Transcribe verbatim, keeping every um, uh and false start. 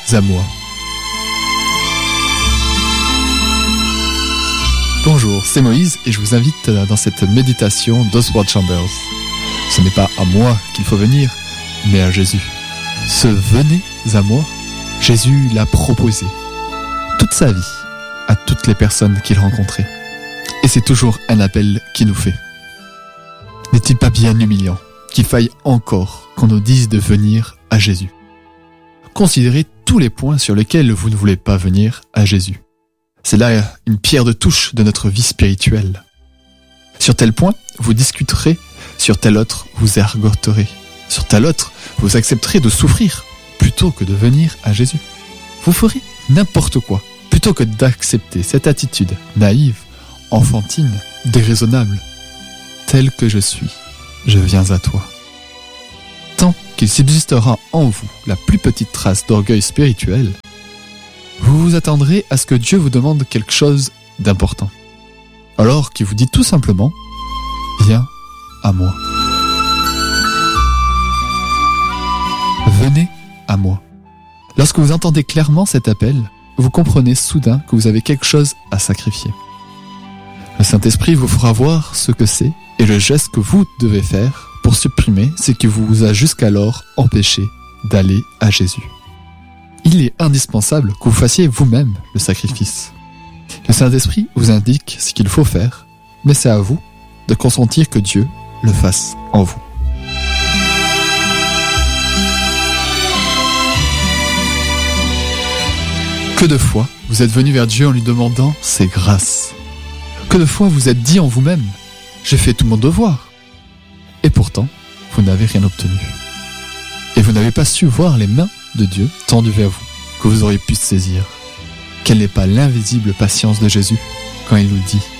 à moi. Bonjour, c'est Moïse et je vous invite dans cette méditation d'Oswald Chambers. Ce n'est pas à moi qu'il faut venir, mais à Jésus. Ce « venez à moi », Jésus l'a proposé toute sa vie à toutes les personnes qu'il rencontrait. Et c'est toujours un appel qu'il nous fait. N'est-il pas bien humiliant qu'il faille encore qu'on nous dise de venir à Jésus? Considérez tous les points sur lesquels vous ne voulez pas venir à Jésus. C'est là une pierre de touche de notre vie spirituelle. Sur tel point, vous discuterez, sur tel autre, vous ergoterez. Sur tel autre, vous accepterez de souffrir plutôt que de venir à Jésus. Vous ferez n'importe quoi plutôt que d'accepter cette attitude naïve, enfantine, déraisonnable. Tel que je suis, je viens à toi. Tant qu'il subsistera en vous la plus petite trace d'orgueil spirituel, vous vous attendrez à ce que Dieu vous demande quelque chose d'important. Alors qu'il vous dit tout simplement « Viens à moi ». Venez à moi. Lorsque vous entendez clairement cet appel, vous comprenez soudain que vous avez quelque chose à sacrifier. Le Saint-Esprit vous fera voir ce que c'est et le geste que vous devez faire pour supprimer ce qui vous a jusqu'alors empêché d'aller à Jésus. Il est indispensable que vous fassiez vous-même le sacrifice. Le Saint-Esprit vous indique ce qu'il faut faire, mais c'est à vous de consentir que Dieu le fasse en vous. Que de fois vous êtes venu vers Dieu en lui demandant ses grâces. Que de fois vous êtes dit en vous-même « J'ai fait tout mon devoir ». Et pourtant, vous n'avez rien obtenu. Et vous n'avez pas su voir les mains de Dieu tendues vers vous, que vous auriez pu saisir. Quelle n'est pas l'invisible patience de Jésus quand il nous dit